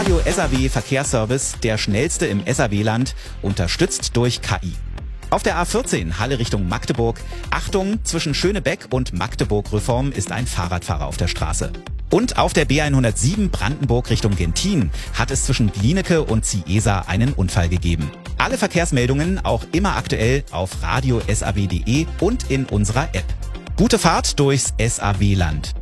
Radio SAW Verkehrsservice, der schnellste im SAW-Land, unterstützt durch KI. Auf der A14 Halle Richtung Magdeburg. Achtung, zwischen Schönebeck und Magdeburg-Reform ist ein Fahrradfahrer auf der Straße. Und auf der B107 Brandenburg Richtung Gentin hat es zwischen Glienicke und Ciesa einen Unfall gegeben. Alle Verkehrsmeldungen auch immer aktuell auf radio-saw.de und in unserer App. Gute Fahrt durchs SAW-Land.